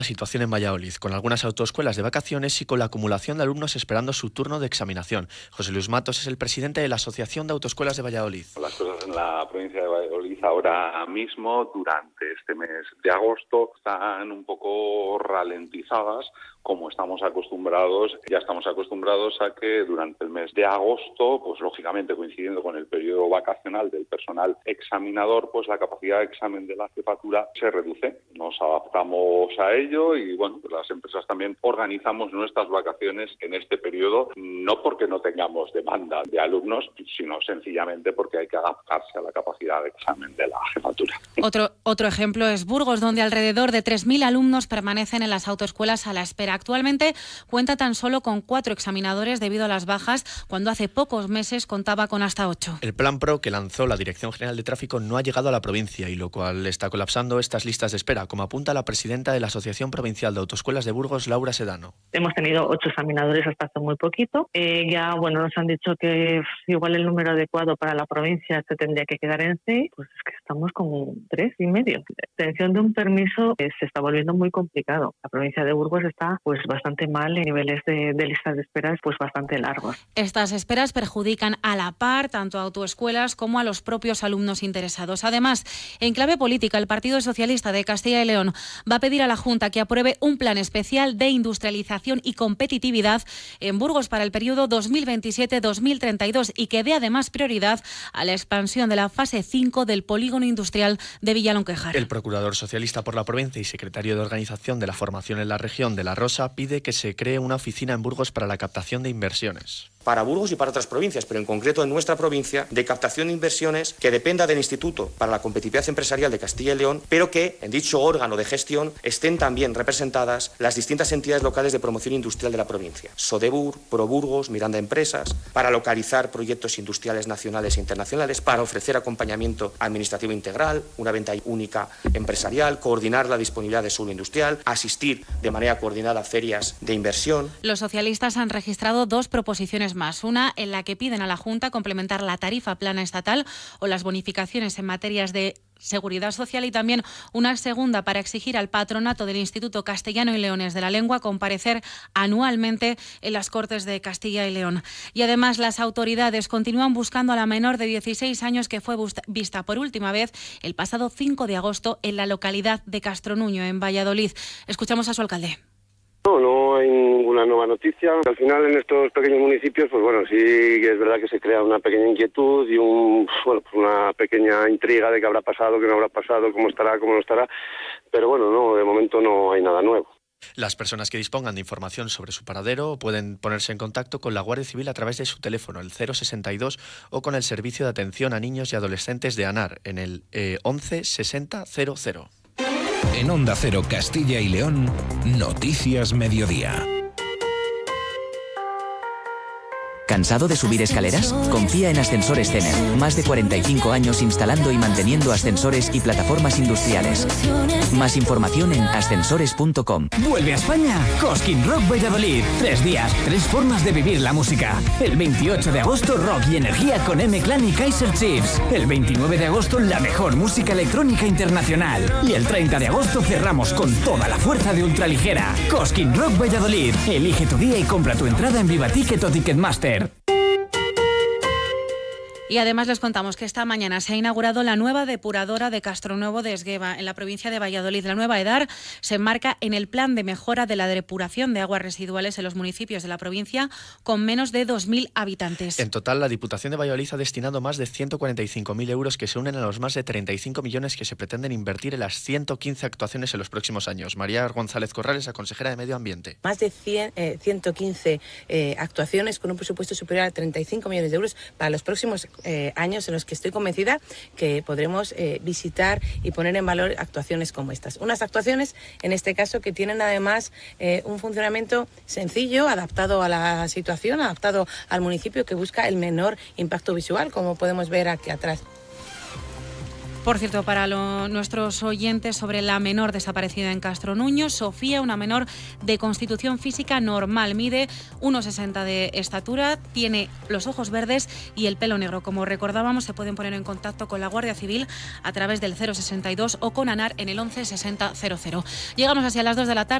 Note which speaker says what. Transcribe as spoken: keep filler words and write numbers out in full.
Speaker 1: La situación en Valladolid, con algunas autoescuelas de vacaciones y con la acumulación de alumnos esperando su turno de examinación. José Luis Matos es el presidente de la Asociación de Autoescuelas de Valladolid.
Speaker 2: Las cosas en la provincia de Valladolid ahora mismo, durante este mes de agosto, están un poco ralentizadas, como estamos acostumbrados. Ya estamos acostumbrados a que durante el mes de agosto, pues lógicamente coincidiendo con el periodo vacacional del personal examinador, pues la capacidad de examen de la jefatura se reduce. Nos adaptamos a ello y bueno, pues las empresas también organizamos nuestras vacaciones en este periodo, no porque no tengamos demanda de alumnos, sino sencillamente porque hay que adaptarse a la capacidad de examen de la jefatura.
Speaker 3: Otro, otro ejemplo es Burgos, donde alrededor de tres mil alumnos permanecen en las autoescuelas a la espera. Actualmente cuenta tan solo con cuatro examinadores debido a las bajas, cuando hace pocos meses contaba con hasta ocho.
Speaker 1: El Plan Pro que lanzó la Dirección General de Tráfico no ha llegado a la provincia y lo cual está colapsando estas listas de espera, como apunta la presidenta de la Asociación Provincial de Autoescuelas de Burgos, Laura Sedano.
Speaker 4: Hemos tenido ocho examinadores hasta hace muy poquito. Eh, ya bueno nos han dicho que igual el número adecuado para la provincia se tendría que quedar en seis, pues es que estamos como tres y medio. La obtención de un permiso eh, se está volviendo muy complicado. La provincia de Burgos está pues bastante mal en niveles de, de listas de esperas pues bastante largos.
Speaker 3: Estas esperas perjudican a la par tanto a autoescuelas como a los propios alumnos interesados. Además, en clave política, el Partido Socialista de Castilla y León va a pedir a la Junta que apruebe un plan especial de industrialización y competitividad en Burgos para el periodo dos mil veintisiete a dos mil treinta y dos y que dé además prioridad a la expansión de la fase cinco del polígono industrial de Villalonquejar.
Speaker 1: El procurador socialista por la provincia y secretario de Organización de la Formación en la región de La Rosa pide que se cree una oficina en Burgos para la captación de inversiones.
Speaker 5: Para Burgos y para otras provincias, pero en concreto en nuestra provincia, de captación de inversiones que dependa del Instituto para la Competitividad Empresarial de Castilla y León, pero que en dicho órgano de gestión estén también representadas las distintas entidades locales de promoción industrial de la provincia. Sodebur, ProBurgos, Miranda Empresas, para localizar proyectos industriales nacionales e internacionales, para ofrecer acompañamiento administrativo integral, una venta única empresarial, coordinar la disponibilidad de suelo industrial, asistir de manera coordinada a ferias de inversión.
Speaker 3: Los socialistas han registrado dos proposiciones más, una en la que piden a la Junta complementar la tarifa plana estatal o las bonificaciones en materias de seguridad social y también una segunda para exigir al patronato del Instituto Castellano y Leones de la Lengua comparecer anualmente en las Cortes de Castilla y León. Y además las autoridades continúan buscando a la menor de dieciséis años que fue vista por última vez el pasado cinco de agosto en la localidad de Castronuño, en Valladolid. Escuchamos a su alcalde.
Speaker 6: No, no hay ninguna nueva noticia. Al final en estos pequeños municipios, pues bueno, sí que es verdad que se crea una pequeña inquietud y un, bueno, pues una pequeña intriga de qué habrá pasado, qué no habrá pasado, cómo estará, cómo no estará. Pero bueno, no, de momento no hay nada nuevo.
Speaker 1: Las personas que dispongan de información sobre su paradero pueden ponerse en contacto con la Guardia Civil a través de su teléfono, el cero sesenta y dos, o con el Servicio de Atención a Niños y Adolescentes de ANAR, en el eh, once sesenta cero cero.
Speaker 7: En Onda Cero Castilla y León, Noticias Mediodía.
Speaker 8: ¿Cansado de subir escaleras? Confía en Ascensores Cener. Más de cuarenta y cinco años instalando y manteniendo ascensores y plataformas industriales. Más información en ascensores punto com.
Speaker 9: Vuelve a España Cosquín Rock Valladolid. Tres días, tres formas de vivir la música. El veintiocho de agosto, rock y energía con M-Clan y Kaiser Chiefs. El veintinueve de agosto, la mejor música electrónica internacional. Y el treinta de agosto cerramos con toda la fuerza de ultraligera. Cosquín Rock Valladolid. Elige tu día y compra tu entrada en Viva Ticket o Ticketmaster.
Speaker 3: Y además les contamos que esta mañana se ha inaugurado la nueva depuradora de Castronuevo de Esgueva, en la provincia de Valladolid. La nueva EDAR se enmarca en el plan de mejora de la depuración de aguas residuales en los municipios de la provincia con menos de dos mil habitantes.
Speaker 1: En total, la Diputación de Valladolid ha destinado más de ciento cuarenta y cinco mil euros que se unen a los más de treinta y cinco millones que se pretenden invertir en las ciento quince actuaciones en los próximos años. María González Corrales, la consejera de Medio Ambiente.
Speaker 10: Más de cien, eh, ciento quince eh, actuaciones con un presupuesto superior a treinta y cinco millones de euros para los próximos Eh, años en los que estoy convencida que podremos eh, visitar y poner en valor actuaciones como estas. Unas actuaciones, en este caso, que tienen además eh, un funcionamiento sencillo, adaptado a la situación, adaptado al municipio, que busca el menor impacto visual, como podemos ver aquí atrás.
Speaker 3: Por cierto, para lo, nuestros oyentes, sobre la menor desaparecida en Castronuño, Sofía, una menor de constitución física normal, mide uno sesenta de estatura, tiene los ojos verdes y el pelo negro. Como recordábamos, se pueden poner en contacto con la Guardia Civil a través del cero sesenta y dos o con ANAR en el once sesenta cero cero. Llegamos hacia las dos de la tarde.